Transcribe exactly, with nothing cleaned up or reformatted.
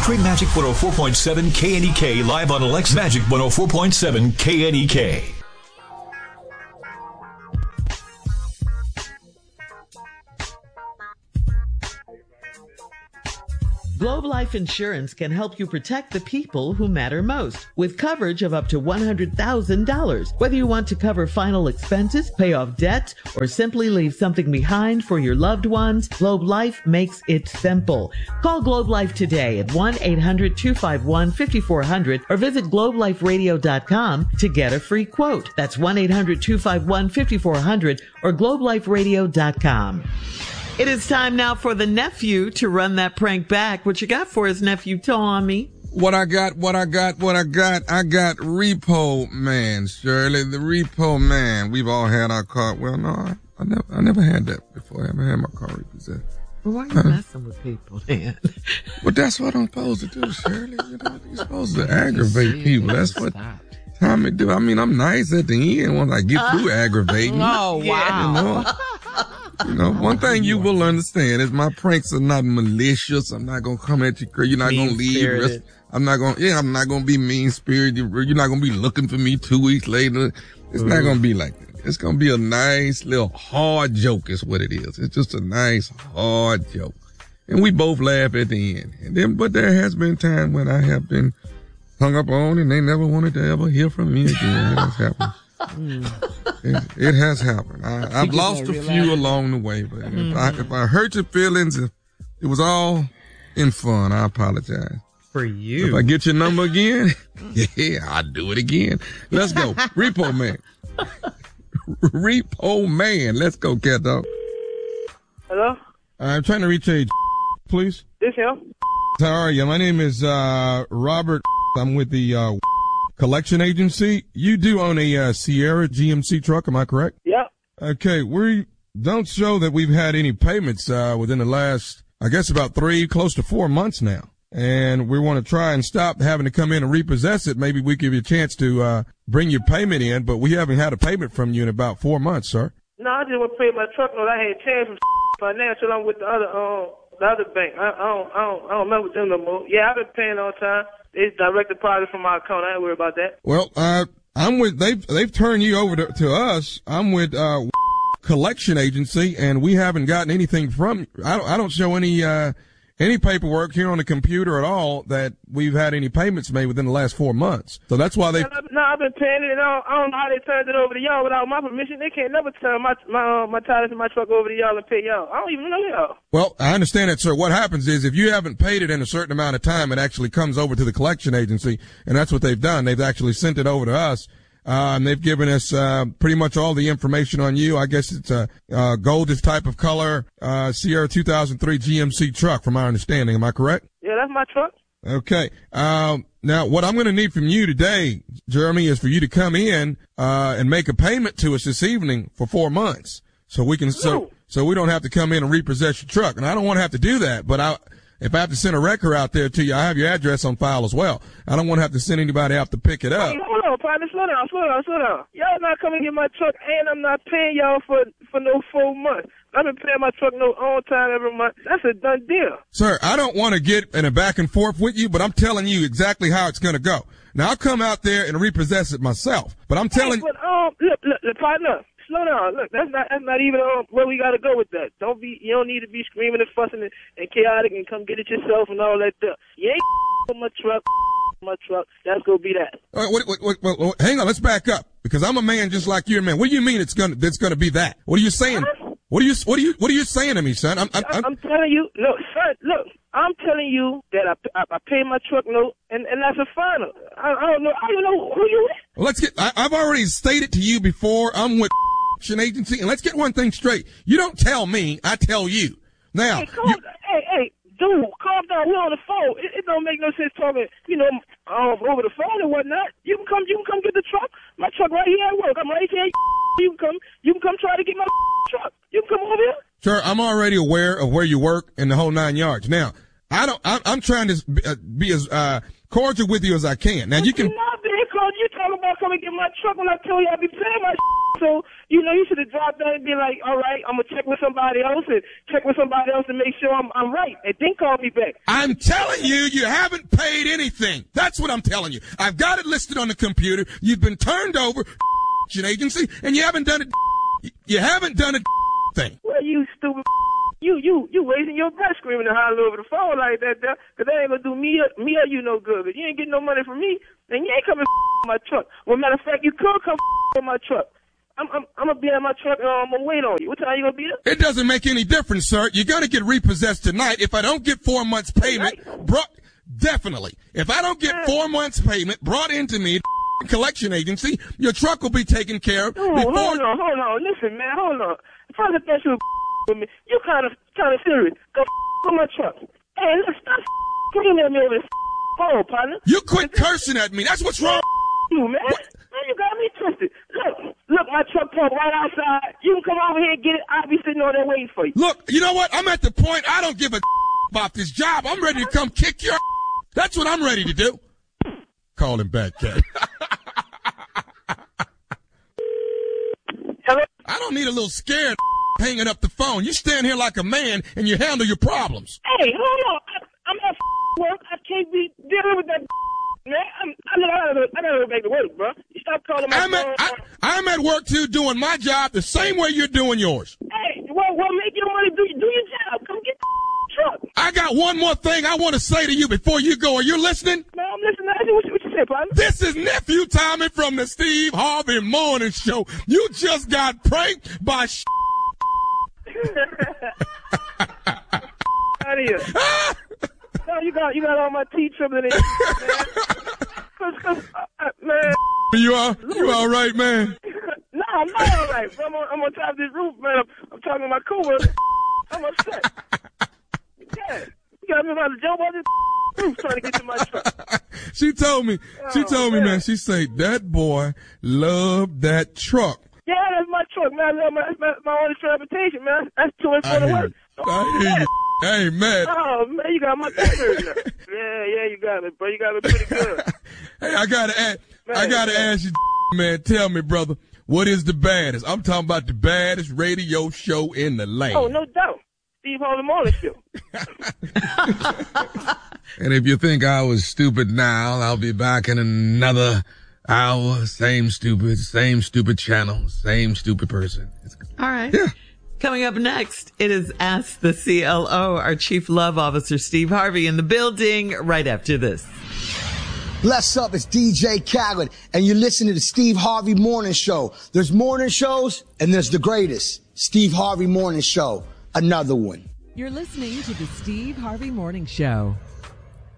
Cream Magic one oh four point seven K N E K, live on Alexa Magic one oh four point seven K N E K. Globe Life Insurance can help you protect the people who matter most with coverage of up to one hundred thousand dollars. Whether you want to cover final expenses, pay off debt, or simply leave something behind for your loved ones, Globe Life makes it simple. Call Globe Life today at one eight hundred two five one five four zero zero or visit globe life radio dot com to get a free quote. That's one eight hundred two five one five four zero zero or globe life radio dot com. It is time now for the nephew to run that prank back. What you got for us, nephew Tommy? What I got, what I got, what I got, I got Repo Man, Shirley, the Repo Man. We've all had our car. Well, no, I, I never, I never had that before. I never had my car repossessed. Well, why are you uh, messing with people, then? Well, that's what I'm supposed to do, Shirley. You know, you're supposed to aggravate people. That's what Tommy do. I mean, I'm nice at the end once I get uh, through aggravating. Oh, wow. You know? You know, one thing you will understand is my pranks are not malicious. I'm not going to come at you. You're not going to leave. I'm not going to, yeah, I'm not going to be mean spirited. You're not going to be looking for me two weeks later. It's mm. not going to be like that. It's going to be a nice little hard joke is what it is. It's just a nice hard joke. And we both laugh at the end. And then, but there has been time when I have been hung up on and they never wanted to ever hear from me again. It has happened. Mm. It, it has happened. I, I've lost a few along the way, but mm. if, I, if I hurt your feelings, if it was all in fun, I apologize. For you. If I get your number again, yeah, I'll do it again. Let's go. Repo Man. Repo Man. Let's go, cat dog. Hello? I'm trying to reach a please. This him. How are you? My name is uh Robert. I'm with the uh collection agency. You do own a uh, Sierra G M C truck, am I correct? Yeah. Okay, we don't show that we've had any payments uh within the last, I guess, about three, close to four months now. And we want to try and stop having to come in and repossess it. Maybe we give you a chance to uh bring your payment in, but we haven't had a payment from you in about four months, sir. No, I just want to pay my truck note. I had changed from financial. I'm with the other um the other bank. I, I don't I don't I don't remember them no more. Yeah, I've been paying all the time. It's direct deposit from my account. I ain't worried about that. Well, uh, I'm with, they've, they've turned you over to, to us. I'm with, uh, collection agency and we haven't gotten anything from, I don't, I don't show any, uh, any paperwork here on the computer at all that we've had any payments made within the last four months. So that's why they. No, I've been paying it. And I, don't, I don't know how they turned it over to y'all without my permission. They can't never turn my my uh, my titles and my truck over to y'all and pay y'all. I don't even know y'all. Well, I understand that, sir. What happens is if you haven't paid it in a certain amount of time, it actually comes over to the collection agency, and that's what they've done. They've actually sent it over to us. Uh, and they've given us, uh, pretty much all the information on you. I guess it's a, uh, goldish type of color, uh, Sierra two thousand three G M C truck from my understanding. Am I correct? Yeah, that's my truck. Okay. Um, now what I'm going to need from you today, Jeremy, is for you to come in, uh, and make a payment to us this evening for four months. So we can, so, so we don't have to come in and repossess your truck. And I don't want to have to do that, but I, if I have to send a wrecker out there to you, I have your address on file as well. I don't want to have to send anybody out to pick it up. Hey, hold on, partner. Slow down, slow down, slow down. Y'all not coming to get my truck, and I'm not paying y'all for, for no full month. I've been paying my truck no on time every month. That's a done deal. Sir, I don't want to get in a back and forth with you, but I'm telling you exactly how it's going to go. Now, I'll come out there and repossess it myself, but I'm telling you. Hey, but, um, look, look, look, partner. Slow down. Look, that's not that's not even um, where we got to go with that. Don't be. You don't need to be screaming and fussing and, and chaotic and come get it yourself and all that stuff. You ain't on my truck. My truck. That's gonna be that. All right, wait, wait, wait, wait, hang on. Let's back up because I'm a man just like you, man. What do you mean it's gonna it's gonna be that? What are you saying? Huh? What are you what are you what are you saying to me, son? I'm I'm, I'm, I'm telling you. Look, son. Look. I'm telling you that I, I, I pay my truck note, and, and that's a final. I, I don't know. I don't know who you is. Well, let's get. I, I've already stated to you before. I'm with agency, and let's get one thing straight. You don't tell me. I tell you. Now. Hey, calm, you, hey, hey, dude, calm down. We're on the phone. It, it don't make no sense talking, you know, um, over the phone and whatnot. You can come. You can come get the truck. My truck right here at work. I'm right here. You can come. You can come try to get my truck. You can come over here. Sir, I'm already aware of where you work and the whole nine yards. Now, I don't. I'm, I'm trying to be, uh, be as uh, cordial with you as I can. Now, but you can. You're not being cordial. You talking about coming get my truck when I tell you I be paying my So, you know, you should have dropped that and be like, all right, I'm going to check with somebody else and check with somebody else and make sure I'm, I'm right. And then call me back. I'm telling you, you haven't paid anything. That's what I'm telling you. I've got it listed on the computer. You've been turned over to an agency, and you haven't done a, you haven't done a thing. Well, you stupid. You, you, you wasting your breath screaming and hollering over the phone like that, there, cause that ain't gonna do me or, me or you no good. Cause you ain't getting no money from me, and you ain't coming my truck. Well, matter of fact, you could come in my truck. I'm, I'm, I'm gonna be at my truck and I'm gonna wait on you. What time you gonna be there? It doesn't make any difference, sir. You're gonna get repossessed tonight. If I don't get four months payment, brought, definitely. If I don't get four months payment brought into me, collection agency, your truck will be taken care of. Oh, before... hold on, hold on. Listen, man, hold on. If I look at you with me, you kind of, kind of serious. Go with my truck. Hey, look, stop screaming at me over this phone, partner. You quit cursing at me. That's what's wrong. You, man. What? Man, you got me twisted. Look, look, my truck parked right outside. You can come over here and get it. I'll be sitting on there waiting for you. Look, you know what? I'm at the point I don't give a about this job. I'm ready to come kick your That's what I'm ready to do. Call him back, Cat. Hello? I don't need a little scared hanging up the phone. You stand here like a man and you handle your problems. Hey, hold on. I, I'm at work. I can't be dealing with that man. I'm, I gotta, I gotta go back to work, bro. You stop calling my I'm phone. At, I, I'm at work too, doing my job the same way you're doing yours. Hey, well, well, make your money. Do, do your job. Come get the truck. I got one more thing I want to say to you before you go. Are you listening? Man, I'm listening. What you, what you say, partner? This is Nephew Tommy from the Steve Harvey Morning Show. You just got pranked by sh- out of here. No, you got you got all my teeth trembling in, man. Cause, cause, uh, man. You are you all right, man? No, I'm not all right. Bro. I'm on, I'm on top of this roof, man. I'm, I'm talking to my coworker. I'm upset. Yeah, you got me about to jump on this roof trying to get to my truck. She told me. She Oh, told me, man. man. She said that boy loved that truck. Yeah, that's my truck, man. I love my, my, my only transportation, man. That's to and I for the hear work. you. I hear you. Hey, man. Oh, man, you got my t-shirt now. Yeah, yeah, you got it, bro. You got it pretty good. Hey, I gotta ask. Man, I gotta man. ask you, man. Tell me, brother, what is the baddest? I'm talking about the baddest radio show in the land. Oh, no doubt. Steve Harvey Morning Show. And if you think I was stupid now, I'll be back in another hour. Same stupid, same stupid channel, same stupid person. All right. Yeah. Coming up next, it is Ask the C L O, our Chief Love Officer, Steve Harvey, in the building right after this. Bless up, it's D J Khaled, and you're listening to the Steve Harvey Morning Show. There's morning shows, and there's the greatest, Steve Harvey Morning Show, another one. You're listening to the Steve Harvey Morning Show.